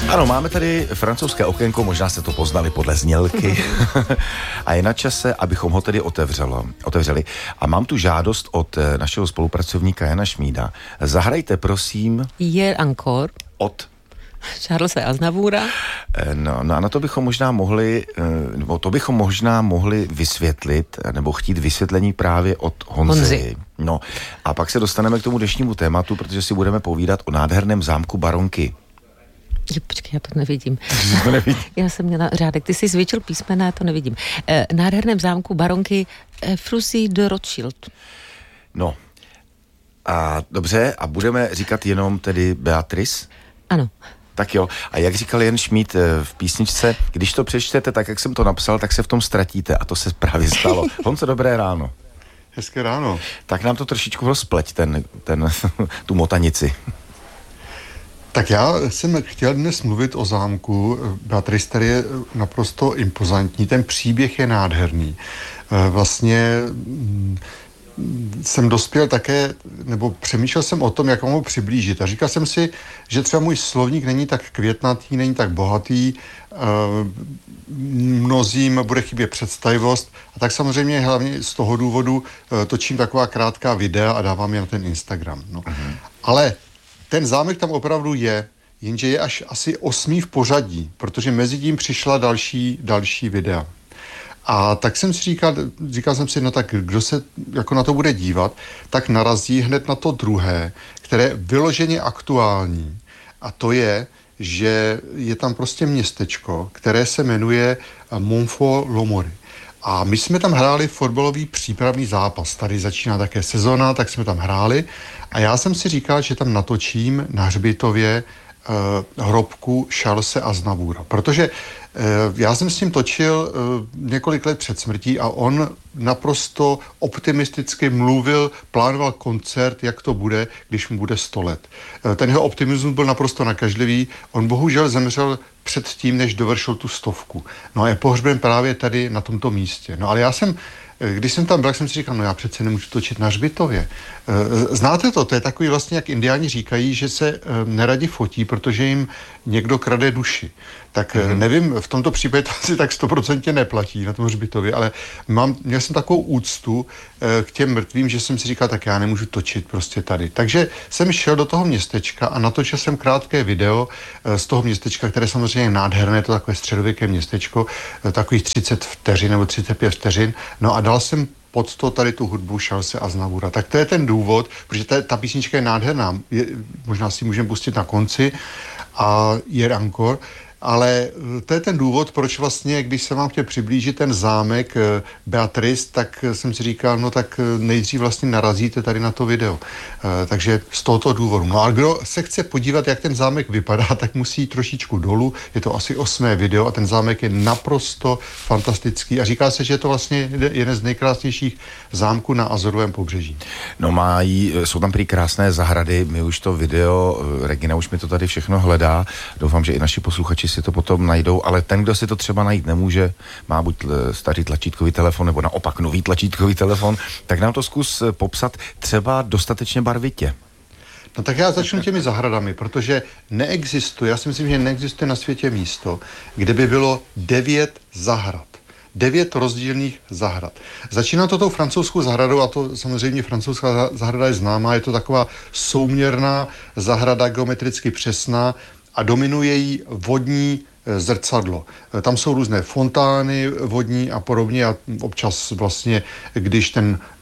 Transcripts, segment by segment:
Ano, máme tady francouzské okénko, možná jste to poznali podle znělky. A je na čase, abychom ho tedy otevřeli. A mám tu žádost od našeho spolupracovníka Jana Šmída. Zahrajte, prosím. Hier encore. Od Charlese Aznavoura. No a na to bychom možná mohli vysvětlit, nebo chtít vysvětlení právě od Honzy. No a pak se dostaneme k tomu dnešnímu tématu, protože si budeme povídat o nádherném zámku baronky. Počkej, já to nevidím. Já jsem měla řádek. Ty jsi zvětšil písmena, já to nevidím. Nádherném zámku baronky Fruzy de Rothschild. No. A dobře, a budeme říkat jenom tedy Beatrice? Ano. Tak jo. A jak říkal Jan Šmíd v písničce, když to přečtete tak, jak jsem to napsal, tak se v tom ztratíte. A to se právě stalo. Honzo, dobré ráno. Hezké ráno. Tak nám to trošičku rozpleť, tu motanici. Tak já jsem chtěl dnes mluvit o zámku. Beatrice, který je naprosto impozantní. Ten příběh je nádherný. Vlastně jsem dospěl také, nebo přemýšlel jsem o tom, jak vám ho přiblížit. A říkal jsem si, že třeba můj slovník není tak květnatý, není tak bohatý, mnozím bude chybět představivost. A tak samozřejmě hlavně z toho důvodu točím taková krátká videa a dávám je na ten Instagram. No. Ale ten zámek tam opravdu je, jenže je až asi 8. v pořadí, protože mezi tím přišla další videa. A tak jsem si říkal jsem si, no tak kdo se jako na to bude dívat, tak narazí hned na to druhé, které je vyloženě aktuální. A to je, že je tam prostě městečko, které se jmenuje Montfort-l'Omory. A my jsme tam hráli fotbalový přípravný zápas. Tady začíná také sezona, tak jsme tam hráli. A já jsem si říkal, že tam natočím na hřbitově hrobku Charlese Aznavoura. Protože já jsem s ním točil několik let před smrtí a on naprosto optimisticky plánoval koncert, jak to bude, když mu bude 100 let. Ten jeho optimismus byl naprosto nakažlivý. On bohužel zemřel před tím, než dovršil tu 100. No a je pohřben právě tady na tomto místě. No ale když jsem tam byl, jsem si říkal, no já přece nemůžu točit na hřbitově. Znáte to? To je takový vlastně, jak indiáni říkají, že se neradi fotí, protože jim někdo krade duši. Tak nevím, v tomto případě to asi tak 100% neplatí na tom hřbitově, ale měl jsem takovou úctu k těm mrtvým, že jsem si říkal, tak já nemůžu točit prostě tady. Takže jsem šel do toho městečka a natočil jsem krátké video z toho městečka, které samozřejmě je nádherné, to takové středověké městečko, takových 30 vteřin nebo 35 vteřin. No a dal jsem pod to tady tu hudbu Charlese Aznavoura. Tak to je ten důvod, protože ta písnička je nádherná. Možná si můžeme pustit na konci a Hier encore. Ale to je ten důvod, proč vlastně, když jsem vám chtěl přiblížit ten zámek Beatrice, tak jsem si říkal, no tak nejdřív vlastně narazíte tady na to video. Takže z tohoto důvodu. No a kdo se chce podívat, jak ten zámek vypadá, tak musí jít trošičku dolů. Je to asi 8. video a ten zámek je naprosto fantastický. A říká se, že je to vlastně jeden z nejkrásnějších zámků na Azorovém pobřeží. No jsou tam prý krásné zahrady, my už to video, Regina už mi to tady všechno hledá. Doufám, že i naši posluchači si to potom najdou, ale ten, kdo si to třeba najít nemůže, má buď starý tlačítkový telefon, nebo naopak nový tlačítkový telefon, tak nám to zkus popsat třeba dostatečně barvitě. No tak já začnu těmi zahradami, protože já si myslím, že neexistuje na světě místo, kde by bylo 9 zahrad. 9 rozdílných zahrad. Začíná to tou francouzskou zahradou a to samozřejmě francouzská zahrada je známá, je to taková souměrná zahrada, geometricky přesná, a dominuje jí vodní zrcadlo. Tam jsou různé fontány vodní a podobně a občas vlastně, když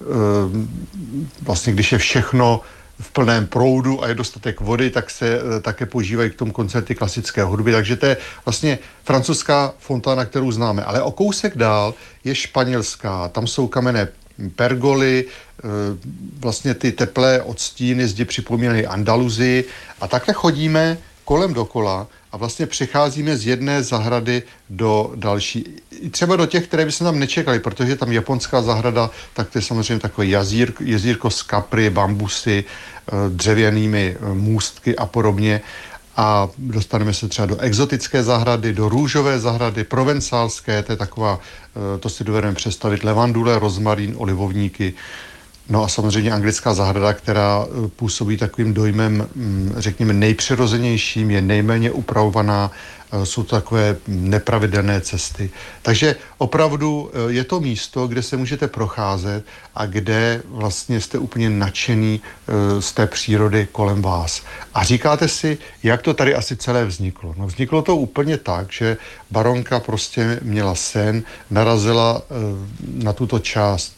je všechno v plném proudu a je dostatek vody, tak se také používají k tomu koncerty klasické hudby, takže to je vlastně francouzská fontána, kterou známe. Ale o kousek dál je španělská, tam jsou kamenné pergoly, vlastně ty teplé odstíny zdi připomínají Andaluzii a takhle chodíme kolem dokola a vlastně přecházíme z jedné zahrady do další. I třeba do těch, které by se tam nečekali, protože tam japonská zahrada, tak to je samozřejmě takové jezírko z kapry, bambusy, dřevěnými můstky a podobně. A dostaneme se třeba do exotické zahrady, do růžové zahrady, provencálské, to je taková, to si dovedeme představit, levandule, rozmarín, olivovníky. No a samozřejmě anglická zahrada, která působí takovým dojmem, řekněme, nejpřirozenějším, je nejméně upravovaná, jsou to takové nepravidelné cesty. Takže opravdu je to místo, kde se můžete procházet a kde vlastně jste úplně nadšený z té přírody kolem vás. A říkáte si, jak to tady asi celé vzniklo. No vzniklo to úplně tak, že baronka prostě měla sen, narazila na tuto část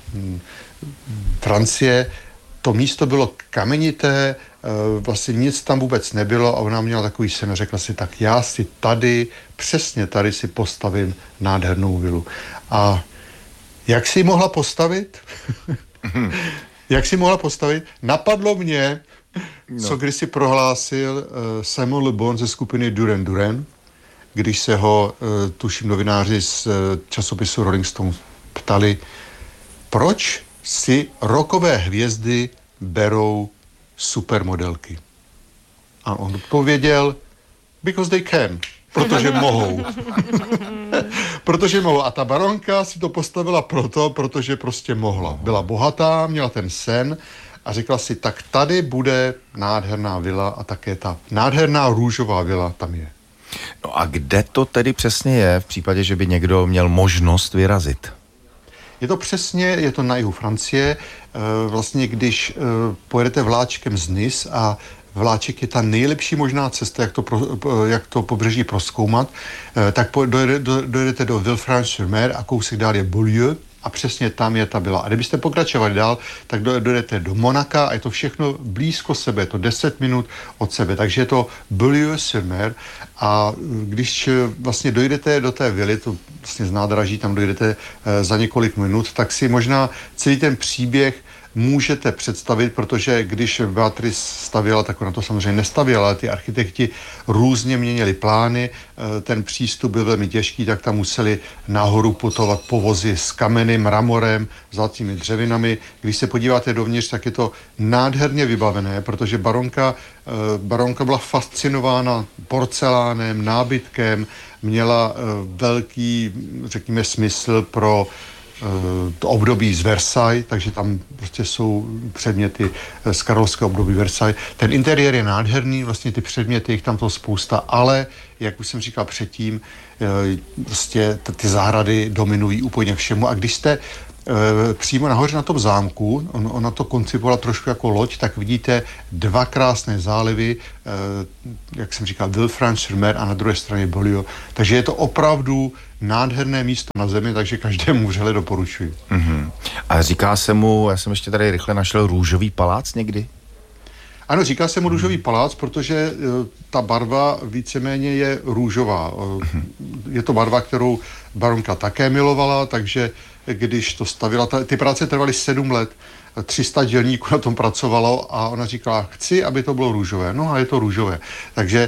Francie. To místo bylo kamenité, vlastně nic tam vůbec nebylo a ona měla takový sen a řekla si, tak já si tady, přesně tady si postavím nádhernou vilu. A jak si ji mohla postavit? Jak si mohla postavit? Napadlo mě, co když si prohlásil Simon Le Bon ze skupiny Duran Duran, když se ho, tuším, novináři z časopisu Rolling Stone ptali, proč si rockové hvězdy berou supermodelky. A on odpověděl, because they can, protože mohou. Protože mohou. A ta baronka si to postavila protože prostě mohla. Byla bohatá, měla ten sen a řekla si, tak tady bude nádherná vila a také ta nádherná růžová vila tam je. No a kde to tedy přesně je v případě, že by někdo měl možnost vyrazit? Je to na jihu Francie. Vlastně, když pojedete vláčkem z Nice a vláček je ta nejlepší možná cesta, jak to pobřeží prozkoumat, tak dojedete do Villefranche-sur-Mer a kousek dál je Beaulieu a přesně tam je ta vila. A kdybyste pokračovali dál, tak dojedete do Monaka a je to všechno blízko sebe, je to 10 minut od sebe, takže je to Beaulieu-sur-Mer a když vlastně dojdete do té vily, to vlastně z nádraží, tam dojdete za několik minut, tak si možná celý ten příběh můžete představit, protože když Beatrice stavěla, tak ona to samozřejmě nestavěla, ale ty architekti různě měnili plány, ten přístup byl velmi těžký, tak tam museli nahoru putovat povozy s kameny, mramorem, vzácnými dřevinami. Když se podíváte dovnitř, tak je to nádherně vybavené, protože baronka byla fascinována porcelánem, nábytkem, měla velký, řekněme, smysl pro to období z Versailles, takže tam prostě jsou předměty z karlovského období Versailles. Ten interiér je nádherný, vlastně ty předměty, jich tam to spousta, ale, jak už jsem říkal předtím, prostě ty zahrady dominují úplně všemu a když jste přímo nahoře na tom zámku, ona to koncipovala trošku jako loď, tak vidíte dva krásné zálivy, jak jsem říkal, Villefranche-sur-Mer a na druhé straně Beaulieu. Takže je to opravdu nádherné místo na zemi, takže každému vřele doporučuji. Mm-hmm. A říká se mu, já jsem ještě tady rychle našel Růžový palác někdy? Ano, říká se mu Růžový palác, protože ta barva víceméně je růžová. Je to barva, kterou baronka také milovala, takže když to stavila, ty práce trvaly 7 let, 300 dělníků na tom pracovalo a ona říkala, chci, aby to bylo růžové. No a je to růžové. Takže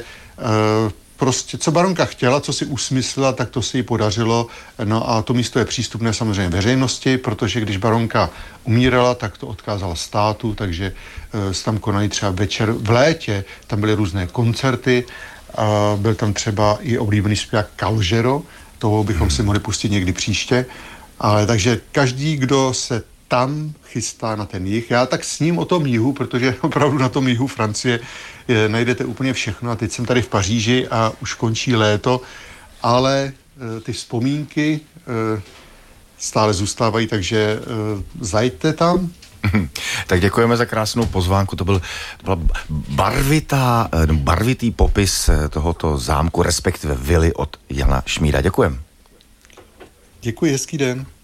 prostě, co baronka chtěla, co si usmyslela, tak to se jí podařilo. No a to místo je přístupné samozřejmě veřejnosti, protože když baronka umírala, tak to odkázala státu, takže tam konali třeba večer v létě, tam byly různé koncerty, a byl tam třeba i oblíbený zpěvák Calogero, toho bychom si mohli pustit někdy příště. Ale takže každý, kdo se tam chystá na ten jih, já tak sním o tom jihu, protože opravdu na tom jihu Francie najdete úplně všechno a teď jsem tady v Paříži a už končí léto, ale ty vzpomínky stále zůstávají, takže zajďte tam. Tak děkujeme za krásnou pozvánku, to byl barvitý popis tohoto zámku, respektive vily od Jana Šmída. Děkujeme. Děkuji, hezký den.